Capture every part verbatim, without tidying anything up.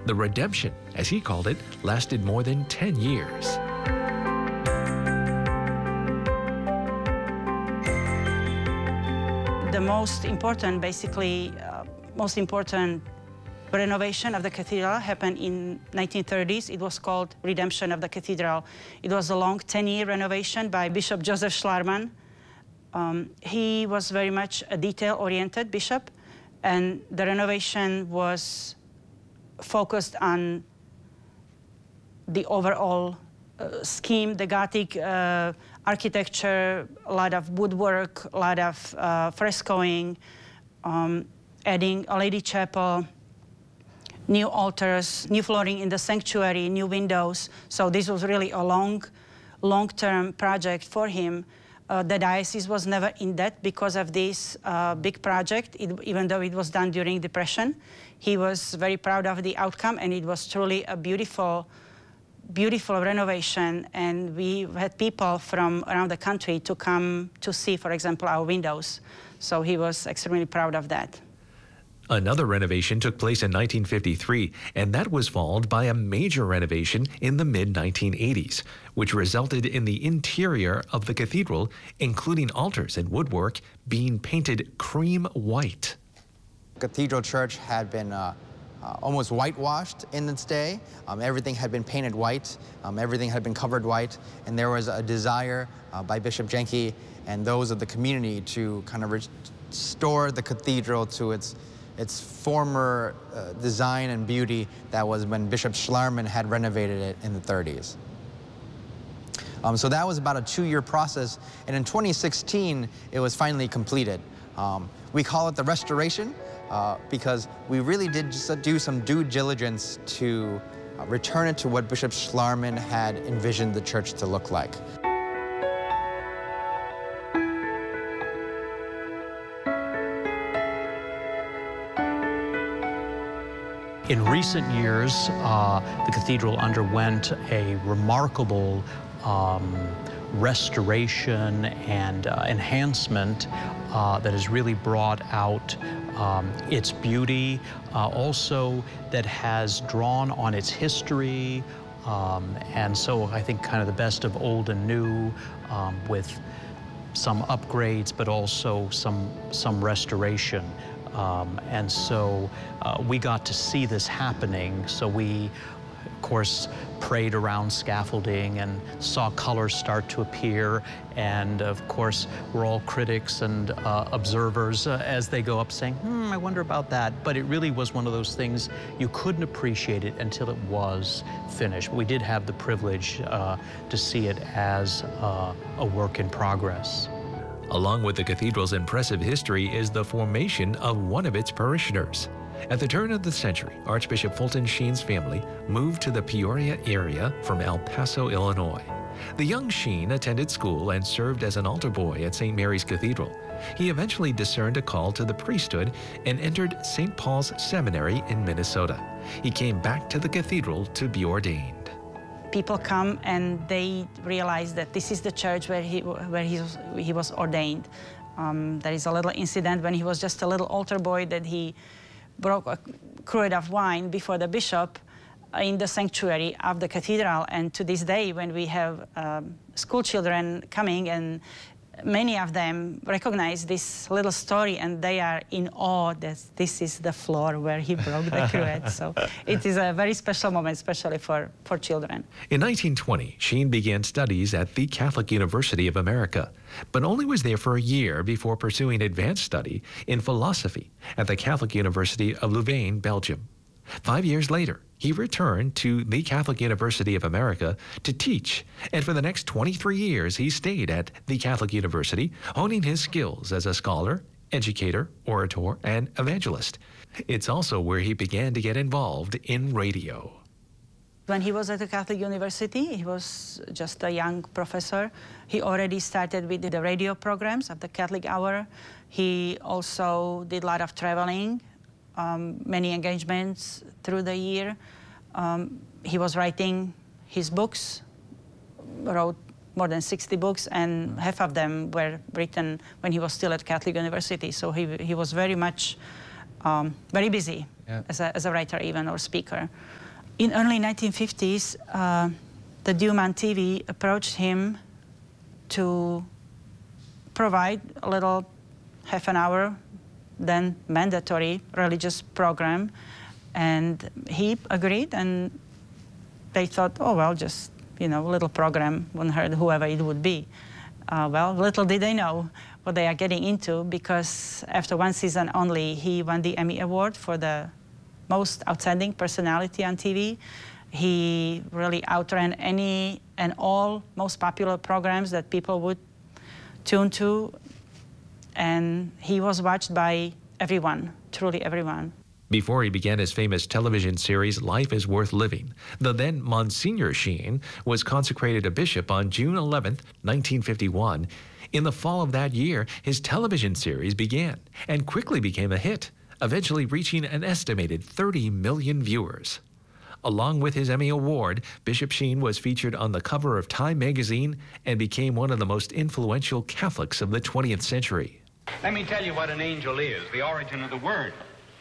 The redemption, as he called it, lasted more than ten years. The most important, basically, uh, most important renovation of the cathedral happened in nineteen thirties. It was called Redemption of the Cathedral. It was a long ten-year renovation by Bishop Joseph Schlarman. Um, he was very much a detail-oriented bishop, and the renovation was focused on the overall uh, scheme, the Gothic uh, architecture, a lot of woodwork, a lot of uh, frescoing, um, adding a Lady Chapel, new altars, new flooring in the sanctuary, new windows. So this was really a long, long-term project for him. Uh, the diocese was never in debt because of this uh, big project, it, even though it was done during Depression. He was very proud of the outcome, and it was truly a beautiful, beautiful renovation. And we had people from around the country to come to see, for example, our windows. So he was extremely proud of that. Another renovation took place in nineteen fifty-three, and that was followed by a major renovation in the mid nineteen eighties, which resulted in the interior of the cathedral, including altars and woodwork, being painted cream white. Cathedral Church had been uh, uh, almost whitewashed in its day. Um, everything had been painted white. Um, everything had been covered white, and there was a desire uh, by Bishop Jenke and those of the community to kind of restore the cathedral to its its former uh, design and beauty that was when Bishop Schlarman had renovated it in the thirties. Um, so that was about a two-year process, and in twenty sixteen, it was finally completed. Um, we call it the restoration uh, because we really did just do some due diligence to uh, return it to what Bishop Schlarman had envisioned the church to look like. In recent years, uh, the cathedral underwent a remarkable um, restoration and uh, enhancement uh, that has really brought out um, its beauty, uh, also that has drawn on its history, um, and so I think kind of the best of old and new, um, with some upgrades, but also some, some restoration. Um, and so uh, we got to see this happening. So we, of course, prayed around scaffolding and saw colors start to appear. And of course, we're all critics and uh, observers uh, as they go up saying, hmm, I wonder about that. But it really was one of those things, you couldn't appreciate it until it was finished. We did have the privilege uh, to see it as uh, a work in progress. Along with the cathedral's impressive history is the formation of one of its parishioners. At the turn of the century, Archbishop Fulton Sheen's family moved to the Peoria area from El Paso, Illinois. The young Sheen attended school and served as an altar boy at Saint Mary's Cathedral. He eventually discerned a call to the priesthood and entered Saint Paul's Seminary in Minnesota. He came back to the cathedral to be ordained. People come and they realize that this is the church where he, where he, was, he was ordained. Um, there is a little incident when he was just a little altar boy that he broke a cruet of wine before the bishop in the sanctuary of the cathedral. And to this day, when we have um, school children coming, and many of them recognize this little story, and they are in awe that this is the floor where he broke the cruet. So it is a very special moment, especially for, for children. In nineteen twenty, Sheen began studies at the Catholic University of America, but only was there for a year before pursuing advanced study in philosophy at the Catholic University of Louvain, Belgium. Five years later, he returned to the Catholic University of America to teach, and for the next twenty-three years, he stayed at the Catholic University, honing his skills as a scholar, educator, orator, and evangelist. It's also where he began to get involved in radio. When he was at the Catholic University, he was just a young professor. He already started with the radio programs of the Catholic Hour. He also did a lot of traveling. Um, many engagements through the year. Um, he was writing his books, wrote more than sixty books, and half of them were written when he was still at Catholic University. So he, he was very much, um, very busy. Yeah. as, a, as a writer even or speaker. In early nineteen fifties, uh, the Duman T V approached him to provide a little half an hour, then mandatory religious program. And he agreed, and they thought, oh, well, just, you know, a little program, wouldn't hurt whoever it would be. Uh, well, little did they know what they are getting into, because after one season only, he won the Emmy Award for the most outstanding personality on T V. He really outran any and all most popular programs that people would tune to, and he was watched by everyone, truly everyone. Before he began his famous television series Life is Worth Living, the then Monsignor Sheen was consecrated a bishop on June eleventh, nineteen fifty-one. In the fall of that year, his television series began and quickly became a hit, eventually reaching an estimated thirty million viewers. Along with his Emmy Award, Bishop Sheen was featured on the cover of Time magazine and became one of the most influential Catholics of the twentieth century. Let me tell you what an angel is, the origin of the word.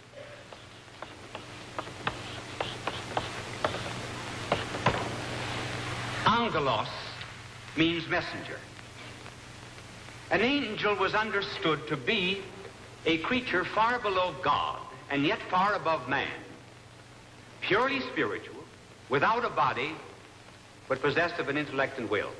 Angelos means messenger. An angel was understood to be a creature far below God and yet far above man. Purely spiritual, without a body, but possessed of an intellect and will.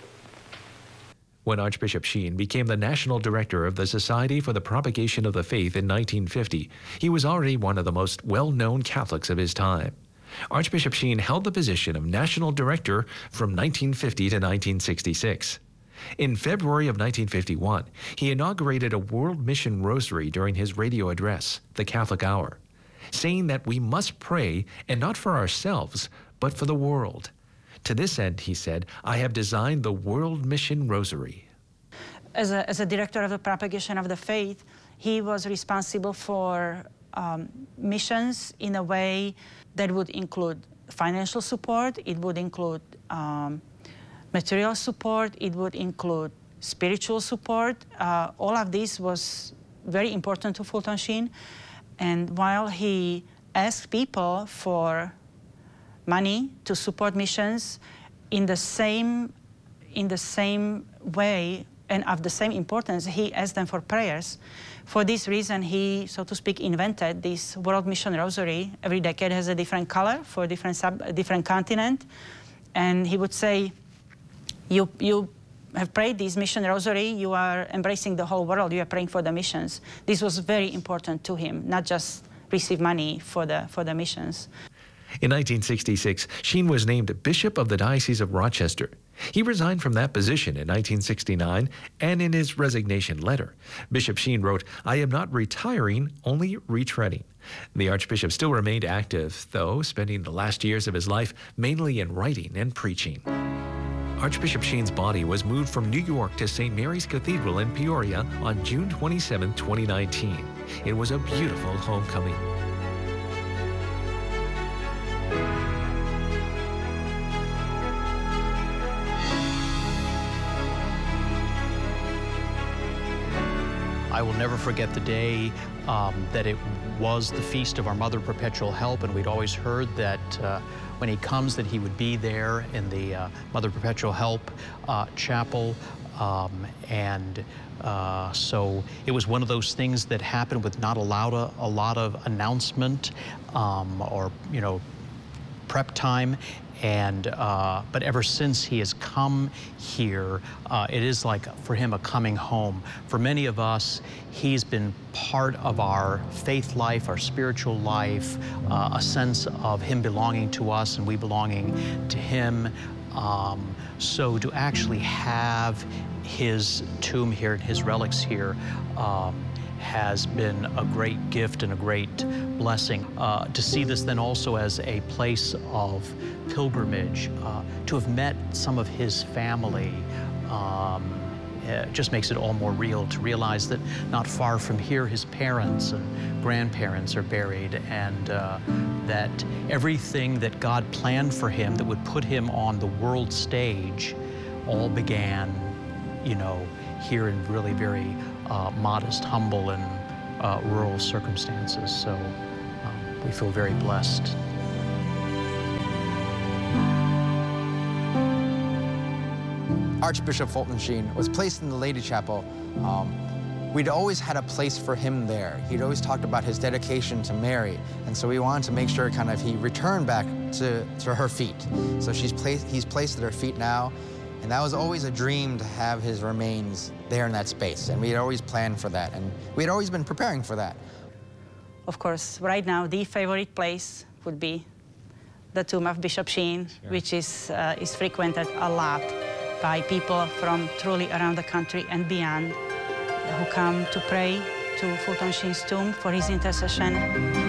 When Archbishop Sheen became the national director of the Society for the Propagation of the Faith in nineteen fifty, he was already one of the most well-known Catholics of his time. Archbishop Sheen held the position of national director from nineteen fifty to nineteen sixty-six. In February of nineteen fifty-one, he inaugurated a World Mission Rosary during his radio address, The Catholic Hour, saying that we must pray, and not for ourselves, but for the world. To this end, he said, I have designed the World Mission Rosary. As a, as a director of the propagation of the faith, he was responsible for um, missions in a way that would include financial support, it would include um, material support, it would include spiritual support. Uh, all of this was very important to Fulton Sheen. And while he asked people for money to support missions, in the same, in the same way and of the same importance, he asked them for prayers. For this reason, he, so to speak, invented this World Mission Rosary. Every decade has a different color for different sub, different continent. And he would say, you, you have prayed this mission rosary, you are embracing the whole world, you are praying for the missions. This was very important to him, not just receive money for the, for the missions. In nineteen sixty-six, Sheen was named Bishop of the Diocese of Rochester. He resigned from that position in nineteen sixty-nine, and in his resignation letter, Bishop Sheen wrote, I am not retiring, only retreading. The Archbishop still remained active, though, spending the last years of his life mainly in writing and preaching. Archbishop Sheen's body was moved from New York to Saint Mary's Cathedral in Peoria on June twenty-seventh, twenty nineteen. It was a beautiful homecoming. I will never forget the day um, that it was the feast of our Mother Perpetual Help, and we'd always heard that uh, when he comes that he would be there in the uh, Mother Perpetual Help uh, chapel. Um, and uh, so it was one of those things that happened with not a lot of, a lot of announcement um, or, you know, prep time. And, uh, but ever since he has come here, uh, it is like for him a coming home. For many of us, he's been part of our faith life, our spiritual life, uh, a sense of him belonging to us and we belonging to him. Um, so to actually have his tomb here and his relics here um, has been a great gift and a great blessing. Uh, to see this then also as a place of pilgrimage, uh, to have met some of his family, um, it just makes it all more real to realize that not far from here his parents and grandparents are buried, and uh, that everything that God planned for him that would put him on the world stage all began, you know, here in really very uh, modest, humble, and uh, rural circumstances. So um, we feel very blessed. Archbishop Fulton Sheen was placed in the Lady Chapel. Um, we'd always had a place for him there. He'd always talked about his dedication to Mary, and so we wanted to make sure kind of he returned back to, to her feet. So she's placed, he's placed at her feet now, and that was always a dream to have his remains there in that space, and we had always planned for that, and we had always been preparing for that. Of course, right now, the favorite place would be the tomb of Bishop Sheen, sure. which is, uh, is frequented a lot by people from truly around the country and beyond who come to pray to Fulton Sheen's tomb for his intercession.